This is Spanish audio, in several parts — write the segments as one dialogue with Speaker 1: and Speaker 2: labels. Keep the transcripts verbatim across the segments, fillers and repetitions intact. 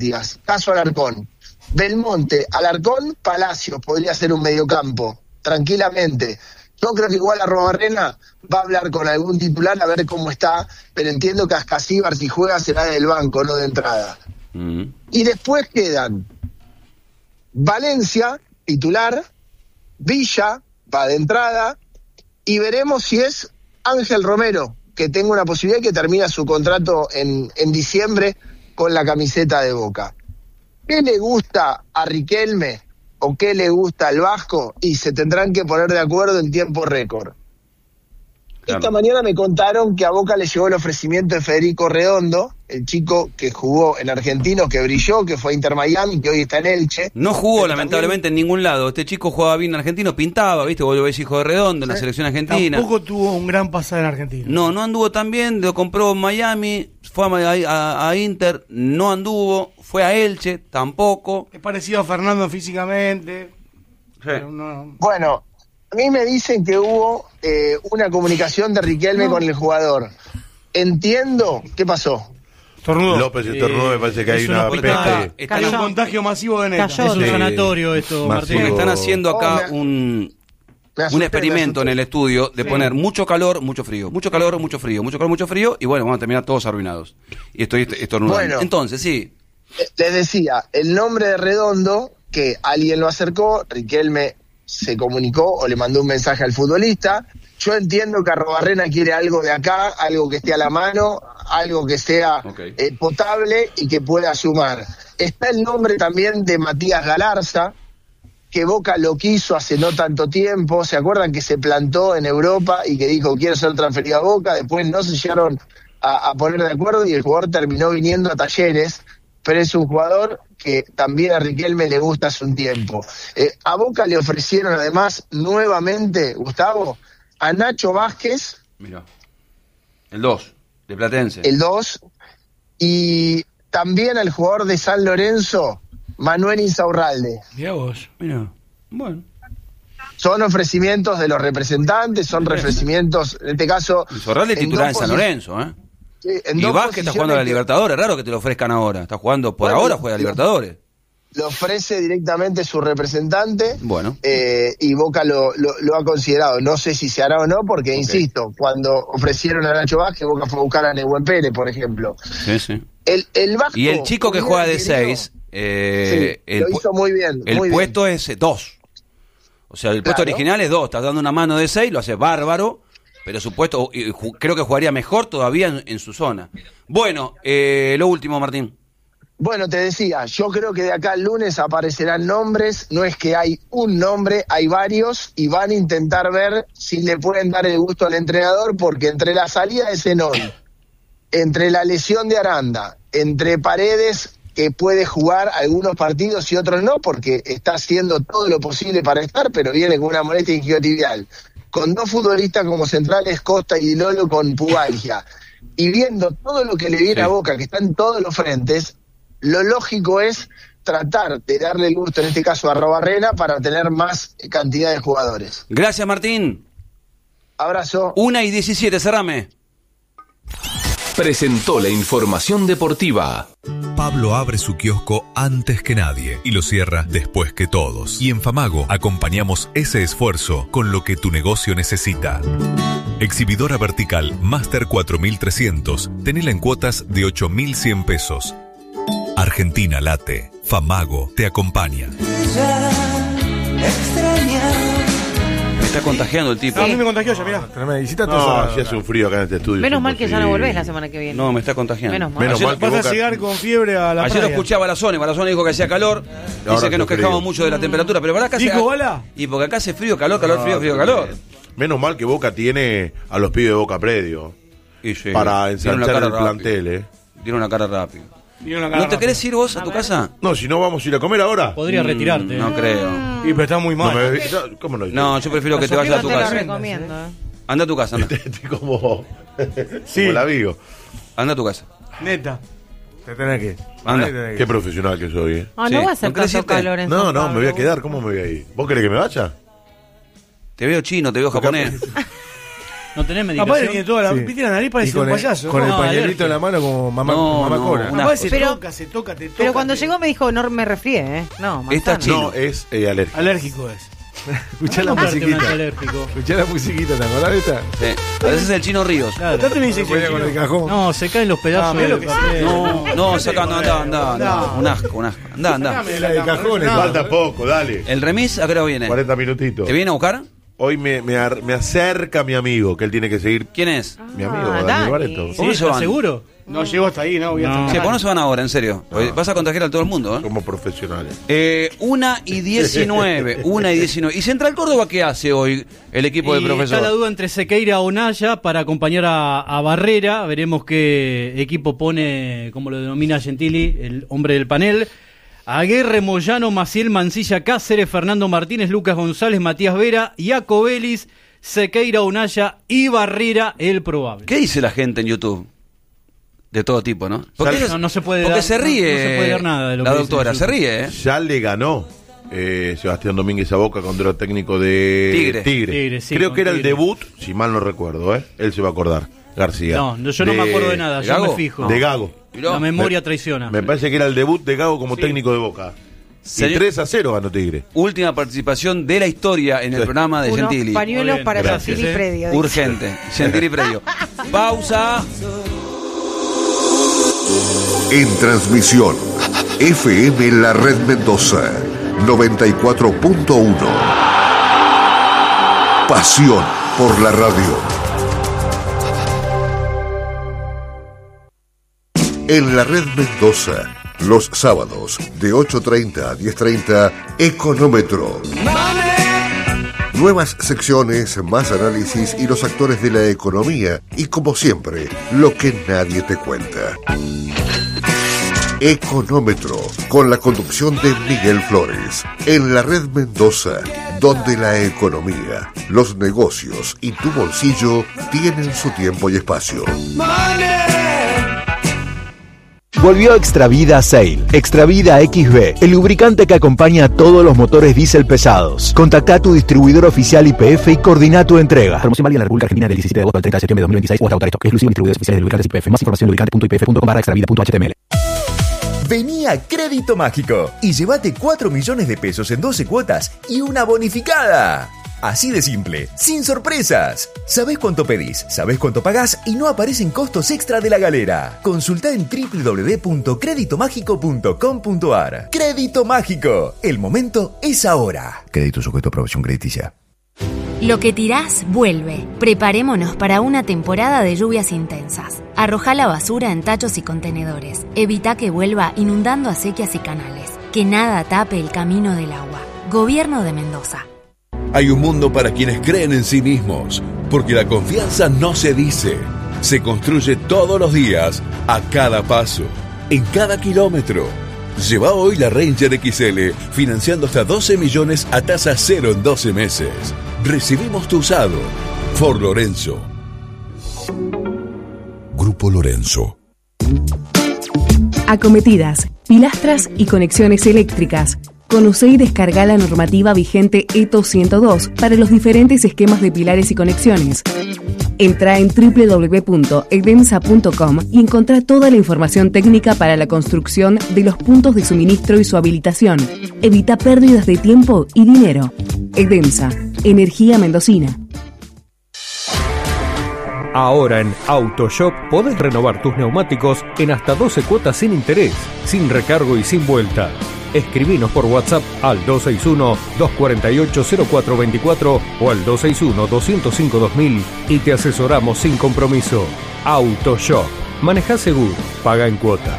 Speaker 1: características. Caso Alarcón. Belmonte, Alarcón, Palacios podría ser un mediocampo, tranquilamente. Yo creo que igual Arrobarrena va a hablar con algún titular a ver cómo está, pero entiendo que Ascasíbar, si juega, será del banco, no de entrada. Mm. Y después quedan Valencia, titular, Villa, va de entrada, y veremos si es Ángel Romero, que tenga una posibilidad que termina su contrato en, en diciembre con la camiseta de Boca. ¿Qué le gusta a Riquelme o qué le gusta al Vasco? Y se tendrán que poner de acuerdo en tiempo récord. Claro. Esta mañana me contaron que a Boca le llegó el ofrecimiento de Federico Redondo, el chico que jugó en Argentinos, que brilló, que fue a Inter Miami, que hoy está en Elche.
Speaker 2: No jugó lamentablemente también en ningún lado. Este chico jugaba bien en Argentino, pintaba, ¿viste? Vos lo ves hijo de Redondo en ¿sí? la selección argentina.
Speaker 3: Tampoco tuvo un gran pasado en Argentina.
Speaker 2: No, no anduvo tan bien, lo compró en Miami, fue a, a, a Inter, no anduvo, fue a Elche, tampoco.
Speaker 3: Es parecido a Fernando físicamente.
Speaker 2: Sí.
Speaker 3: No...
Speaker 1: Bueno, a mí me dicen que hubo eh, una comunicación de Riquelme no. con el jugador. Entiendo, ¿qué pasó?
Speaker 4: Tornudo. López estornudó, eh, me parece que hay una, una peste.
Speaker 3: Está en un contagio masivo de neta.
Speaker 5: Cayó en un sanatorio esto,
Speaker 2: Martín. Porque están haciendo acá oh, me, un, me asusté, un experimento en el estudio de sí. poner mucho calor, mucho frío. Mucho calor, mucho frío. Mucho calor, mucho frío. Y bueno, vamos a terminar todos arruinados. Y estoy estornudando. Bueno, entonces, sí.
Speaker 1: Les decía, el nombre de Redondo, que alguien lo acercó, Riquelme se comunicó o le mandó un mensaje al futbolista. Yo entiendo que Arrobarrena quiere algo de acá, algo que esté a la mano, algo que sea okay. eh, potable y que pueda sumar. Está el nombre también de Matías Galarza, que Boca lo quiso hace no tanto tiempo. ¿Se acuerdan que se plantó en Europa y que dijo quiero ser transferido a Boca? Después no se llegaron a, a poner de acuerdo y el jugador terminó viniendo a Talleres, pero es un jugador que también a Riquelme le gusta hace un tiempo. Eh, a Boca le ofrecieron además nuevamente, Gustavo, a Nacho Vázquez.
Speaker 2: Mira, el dos, de Platense.
Speaker 1: El dos, y también al jugador de San Lorenzo, Manuel Insaurralde.
Speaker 3: Mira vos,
Speaker 2: mira, bueno.
Speaker 1: Son ofrecimientos de los representantes, son ofrecimientos, en este caso...
Speaker 2: Insaurralde titular en San Lorenzo, ¿eh?
Speaker 1: Sí,
Speaker 2: y Vázquez está jugando a la Libertadores, raro que te lo ofrezcan ahora. Está jugando, por bueno, ahora juega a Libertadores.
Speaker 1: Lo ofrece directamente su representante.
Speaker 2: Bueno.
Speaker 1: Eh, y Boca lo, lo, lo ha considerado. No sé si se hará o no, porque, okay. insisto, cuando ofrecieron a Nacho Vázquez, Boca fue a buscar a Nehuen Pérez, por ejemplo.
Speaker 2: Sí, sí.
Speaker 1: El, el Vasco,
Speaker 2: y el chico que juega de seis, eh,
Speaker 1: sí,
Speaker 2: el,
Speaker 1: lo hizo muy bien.
Speaker 2: El
Speaker 1: muy
Speaker 2: puesto
Speaker 1: bien.
Speaker 2: es dos. O sea, el puesto claro. original es dos. Estás dando una mano de seis, lo hace bárbaro. Pero su puesto, creo que jugaría mejor todavía en, en su zona. Bueno, eh, lo último, Martín.
Speaker 1: Bueno, te decía, yo creo que de acá al lunes aparecerán nombres. No es que hay un nombre, hay varios. Y van a intentar ver si le pueden dar el gusto al entrenador. Porque entre la salida de Zenón, entre la lesión de Aranda, entre Paredes, que puede jugar algunos partidos y otros no, porque está haciendo todo lo posible para estar, pero viene con una molestia isquiotibial, con dos futbolistas como centrales, Costa y Lolo con pubalgia, y viendo todo lo que le viene sí. a Boca, que está en todos los frentes, lo lógico es tratar de darle el gusto, en este caso a Arrobarrena, para tener más cantidad de jugadores.
Speaker 2: Gracias, Martín.
Speaker 1: Abrazo.
Speaker 2: Una y diecisiete, cerrame.
Speaker 6: Presentó la información deportiva.
Speaker 7: Pablo abre su kiosco antes que nadie y lo cierra después que todos. Y en Famago acompañamos ese esfuerzo con lo que tu negocio necesita. Exhibidora vertical Master cuatro mil trescientos. Tenela en cuotas de ocho mil cien pesos. Argentina late. Famago te acompaña.
Speaker 2: Me está contagiando el tipo.
Speaker 3: No, a mí me contagió ya, mirá.
Speaker 4: Me visita no, ya hace un frío acá en este estudio.
Speaker 5: Menos mal que ya no volvés la semana que viene.
Speaker 2: No, me está contagiando.
Speaker 5: Menos mal.
Speaker 4: Menos
Speaker 2: ayer,
Speaker 4: mal que
Speaker 3: vas
Speaker 4: Boca...
Speaker 3: a llegar con fiebre a la
Speaker 2: Ayer
Speaker 3: playa.
Speaker 2: lo escuché a Barazone. Barazone dijo que hacía calor.
Speaker 4: Ahora
Speaker 2: dice que nos quejamos
Speaker 4: frío.
Speaker 2: mucho de la temperatura. Pero para acá
Speaker 3: ¿Dijo
Speaker 2: hace...
Speaker 3: Bala?
Speaker 2: Y porque acá hace frío, calor, calor,
Speaker 4: no,
Speaker 2: frío, frío, calor.
Speaker 4: Menos mal que Boca tiene a los pibes de Boca Predio.
Speaker 2: Y sí,
Speaker 4: para ensanchar el plantel, eh.
Speaker 2: Tiene una cara rápida.
Speaker 3: Una cara
Speaker 2: ¿No te
Speaker 3: rápida.
Speaker 2: querés ir vos a tu casa?
Speaker 4: No, si no vamos a ir a comer ahora.
Speaker 3: Podría retirarte.
Speaker 2: Mm, no creo.
Speaker 3: Y pero está muy mal.
Speaker 4: No, me... ¿Cómo no?
Speaker 2: No, yo prefiero que te vayas a tu
Speaker 5: te lo
Speaker 2: casa.
Speaker 5: recomiendo. ¿eh?
Speaker 2: Anda a tu casa, anda.
Speaker 4: como...
Speaker 3: Sí.
Speaker 4: como la Vigo.
Speaker 2: Anda a tu casa.
Speaker 3: Neta.
Speaker 4: Te tenés que ir.
Speaker 2: Anda.
Speaker 4: Tenés que ir. Qué profesional que soy, eh.
Speaker 5: Ah,
Speaker 2: Sí.
Speaker 5: no va a ser
Speaker 2: ¿No querés
Speaker 5: tanto
Speaker 2: irte?
Speaker 5: calor en
Speaker 4: No,
Speaker 5: San
Speaker 4: no,
Speaker 5: Pablo.
Speaker 4: me voy a quedar. ¿Cómo me voy a ir? ¿Vos querés que me vaya?
Speaker 2: Te veo chino, te veo japonés.
Speaker 8: No tenés medicación.
Speaker 3: Aparte tiene toda la,
Speaker 9: Sí.
Speaker 3: ¿viste la nariz? Parece
Speaker 9: Y con
Speaker 3: un
Speaker 9: el-
Speaker 3: payaso.
Speaker 9: Con el
Speaker 8: No,
Speaker 9: pañuelito
Speaker 8: alergia.
Speaker 9: en la mano como mamá,
Speaker 2: No,
Speaker 9: mamá
Speaker 2: no,
Speaker 9: Cora.
Speaker 2: una-
Speaker 3: Aparte se
Speaker 5: Pero-
Speaker 3: toca, se toca, te toca.
Speaker 5: Pero cuando
Speaker 3: te-
Speaker 5: llegó me dijo, no me resfrié, ¿eh? No,
Speaker 2: Esta
Speaker 5: manzana.
Speaker 2: chino.
Speaker 4: No, es eh, alérgico.
Speaker 3: Alérgico es.
Speaker 9: Escuchá la
Speaker 8: Comprarte un
Speaker 9: musiquita.
Speaker 8: antialérgico.
Speaker 9: Escuchá la musiquita, ¿te acordás de esta?
Speaker 2: Sí. A veces es el Chino Ríos.
Speaker 8: Claro.
Speaker 3: Date una
Speaker 9: Se
Speaker 3: inyección,
Speaker 9: ponía con el
Speaker 3: chino.
Speaker 9: cajón.
Speaker 8: No, se caen los pedazos.
Speaker 3: Ah, mirá
Speaker 8: de
Speaker 3: lo que
Speaker 8: papel.
Speaker 2: No, no, sacando, anda, anda, anda.
Speaker 3: No.
Speaker 2: Un asco, un asco. Anda, anda.
Speaker 3: Sacame
Speaker 9: La de
Speaker 3: cámara,
Speaker 9: cajones,
Speaker 3: no.
Speaker 4: Falta poco, dale.
Speaker 2: ¿El remis a qué hora viene?
Speaker 4: cuarenta minutitos.
Speaker 2: ¿Te viene a buscar?
Speaker 4: Hoy me, me, ar- me acerca mi amigo, que él tiene que seguir.
Speaker 2: ¿Quién es?
Speaker 4: Mi amigo,
Speaker 5: Ah,
Speaker 4: Daniel
Speaker 5: Dani.
Speaker 4: Barreto.
Speaker 2: ¿Cómo
Speaker 8: ¿Sí?
Speaker 2: se
Speaker 8: ¿Estás
Speaker 2: van?
Speaker 8: seguro?
Speaker 3: No llegó hasta ahí, no. Voy a
Speaker 8: No.
Speaker 3: estar
Speaker 2: Che, ¿por no se van ahora, en serio? Porque vas a contagiar a todo el mundo, ¿eh?
Speaker 4: Como profesionales.
Speaker 2: Eh, una y diecinueve, una y diecinueve. ¿Y Central Córdoba qué hace hoy el equipo del
Speaker 8: Y
Speaker 2: profesor?
Speaker 8: está la duda entre Sequeira o Naya para acompañar a, a Barrera. Veremos qué equipo pone, como lo denomina Gentili, el hombre del panel. Aguirre, Moyano, Maciel, Mancilla, Cáceres, Fernando Martínez, Lucas González, Matías Vera, Iaco Vélez, Sequeira, Unaya y Barrera, el probable.
Speaker 2: ¿Qué dice la gente en YouTube? De todo tipo, ¿no? Porque,
Speaker 8: No, no se puede
Speaker 2: porque
Speaker 8: dar-
Speaker 2: se ríe.
Speaker 8: no- no se puede dar nada de lo
Speaker 2: la
Speaker 8: que dice
Speaker 2: doctora,
Speaker 8: en
Speaker 2: se
Speaker 8: YouTube.
Speaker 2: ríe, ¿eh?
Speaker 4: Ya le ganó eh, Sebastián Domínguez a Boca contra el técnico de
Speaker 2: Tigre.
Speaker 8: Tigre, sí,
Speaker 4: Creo
Speaker 8: con
Speaker 4: que era el
Speaker 8: Tigre.
Speaker 4: debut, si mal no recuerdo, ¿eh? Él se va a acordar. García.
Speaker 8: No, no, yo no me acuerdo de nada,
Speaker 2: ¿de
Speaker 8: yo
Speaker 2: Gago?
Speaker 8: me fijo.
Speaker 4: De Gago.
Speaker 2: Mirá.
Speaker 8: La memoria
Speaker 4: Me-
Speaker 8: traiciona.
Speaker 4: Me parece que era el debut de Gago como
Speaker 8: Sí.
Speaker 4: técnico de Boca.
Speaker 2: Señor-
Speaker 4: Y tres a cero ganó Tigre.
Speaker 2: Última participación de la historia en el
Speaker 4: Sí.
Speaker 2: programa de
Speaker 5: Unos
Speaker 2: Gentili.
Speaker 5: pañuelos
Speaker 8: Muy bien,
Speaker 5: para
Speaker 4: gracias,
Speaker 5: Gentili
Speaker 8: eh.
Speaker 5: Predio. dice.
Speaker 2: Urgente. Gentili Predio. Pausa.
Speaker 10: En transmisión, F M La Red Mendoza, noventa y cuatro punto uno. Pasión por la radio. En La Red Mendoza, los sábados de ocho treinta a diez treinta, Económetro. Nuevas secciones, más análisis y los actores de la economía. Y como siempre, lo que nadie te cuenta. Económetro, con la conducción de Miguel Flores. En La Red Mendoza, donde la economía, los negocios y tu bolsillo tienen su tiempo y espacio.
Speaker 11: Volvió Extravida Sail. Extravida X B, el lubricante que acompaña a todos los motores diésel pesados. Contacta a tu distribuidor oficial Y P F y coordina tu entrega. Promoción válida en la República Argentina del diecisiete de agosto al treinta de septiembre de dos mil veintiséis o hasta agotar stock. Exclusivo en distribuidores oficiales de lubricantes Y P F. Más información en lubricante punto i p f punto com barra extravida punto h t m l.
Speaker 12: Vení a Crédito Mágico y llévate cuatro millones de pesos en doce cuotas y una bonificada. Así de simple, sin sorpresas. Sabés cuánto pedís, sabés cuánto pagás y no aparecen costos extra de la galera. Consultá en w w w punto crédito mágico punto com punto a r. Crédito Mágico. El momento es ahora. Crédito sujeto a aprobación crediticia.
Speaker 13: Lo que tirás, vuelve. Preparémonos para una temporada de lluvias intensas. Arrojá la basura en tachos y contenedores. Evita que vuelva inundando acequias y canales. Que nada tape el camino del agua. Gobierno de Mendoza.
Speaker 14: Hay un mundo para quienes creen en sí mismos, porque la confianza no se dice, se construye todos los días, a cada paso, en cada kilómetro. Lleva hoy la Ranger X L, financiando hasta doce millones a tasa cero en doce meses. Recibimos tu usado. Ford Lorenzo.
Speaker 7: Grupo Lorenzo.
Speaker 15: Acometidas, pilastras y conexiones eléctricas. Conoce y descarga la normativa vigente E T O ciento dos para los diferentes esquemas de pilares y conexiones. Entra en w w w punto edemsa punto com y encontrá toda la información técnica para la construcción de los puntos de suministro y su habilitación. Evita pérdidas de tiempo y dinero. Edemsa, energía mendocina.
Speaker 16: Ahora en AutoShop podés renovar tus neumáticos en hasta doce cuotas sin interés, sin recargo y sin vuelta. Escribinos por WhatsApp al dos seis uno, dos cuatro ocho, cero cuatro dos cuatro o al dos seis uno, dos cero cinco, dos mil y te asesoramos sin compromiso. AutoShop. Maneja seguro, paga en cuotas.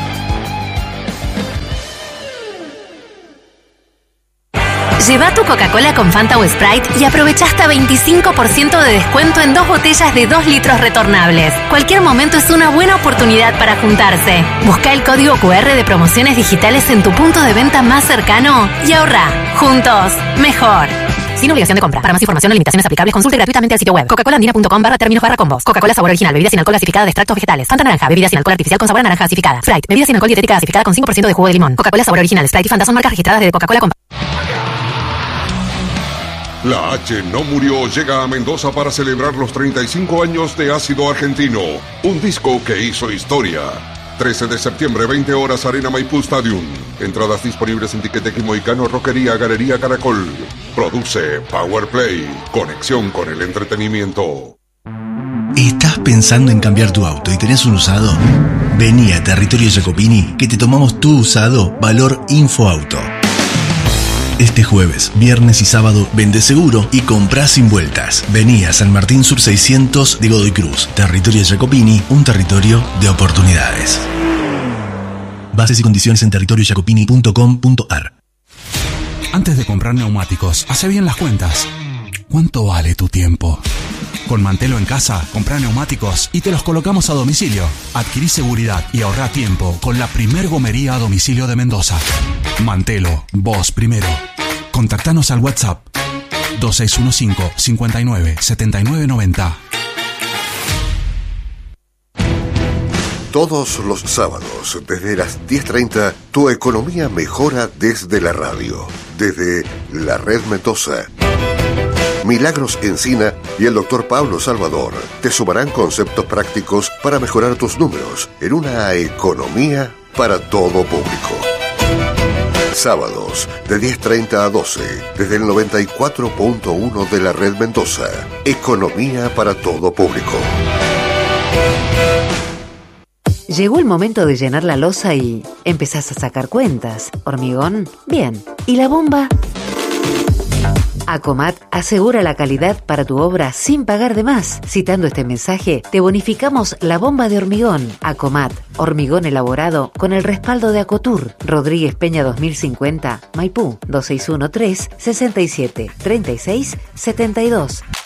Speaker 13: Lleva tu Coca-Cola con Fanta o Sprite y aprovecha hasta veinticinco por ciento de descuento en dos botellas de dos litros retornables. Cualquier momento es una buena oportunidad para juntarse. Busca el código cu erre de promociones digitales en tu punto de venta más cercano y ahorra. Juntos, mejor. Sin obligación de compra. Para más información o limitaciones aplicables, consulte gratuitamente el sitio web coca-cola andina punto com barra términos barra combos. Coca-Cola sabor original, bebida sin alcohol gasificada de extractos vegetales. Fanta naranja, bebida sin alcohol artificial con sabor a naranja gasificada. Sprite, bebida sin alcohol dietética gasificada con cinco por ciento de jugo de limón. Coca-Cola sabor original, Sprite y Fanta son marcas registradas de Coca-Cola.
Speaker 17: La H no murió llega a Mendoza para celebrar los treinta y cinco años de Ácido Argentino, un disco que hizo historia. trece de septiembre, veinte horas, Arena Maipú Stadium. Entradas disponibles en Tiquetex Moicano, Roquería, Galería Caracol. Produce Power Play, conexión con el entretenimiento.
Speaker 18: ¿Estás pensando en cambiar tu auto y tenés un usado? Vení a Territorio Jacopini que te tomamos tu usado valor Infoauto. Este jueves, viernes y sábado, vende seguro y comprá sin vueltas. Vení a San Martín Sur seiscientos de Godoy Cruz. Territorio Jacopini, un territorio de oportunidades. Bases y condiciones en territorio jacopini punto com punto a r.
Speaker 19: Antes de comprar neumáticos, hace bien las cuentas. ¿Cuánto vale tu tiempo? Con Mantelo en casa, comprá neumáticos y te los colocamos a domicilio. Adquirí seguridad y ahorrá tiempo con la primer gomería a domicilio de Mendoza. Mantelo, vos primero. Contactanos al WhatsApp dos seis uno cinco, cinco nueve, siete nueve nueve cero.
Speaker 10: Todos los sábados, desde las diez treinta, tu economía mejora desde la radio, desde la Red Mendoza. Milagros Encina y el doctor Pablo Salvador te sumarán conceptos prácticos para mejorar tus números en una economía para todo público. Sábados, de diez treinta a doce, desde el noventa y cuatro punto uno de la Red Mendoza. Economía para todo público.
Speaker 20: Llegó el momento de llenar la losa y empezás a sacar cuentas. ¿Hormigón? Bien. ¿Y la bomba? Acomat asegura la calidad para tu obra sin pagar de más. Citando este mensaje, te bonificamos la bomba de hormigón. Acomat, hormigón elaborado con el respaldo de Acotur. Rodríguez Peña dos mil cincuenta, Maipú, dos seis uno tres, seis siete, tres seis, siete dos.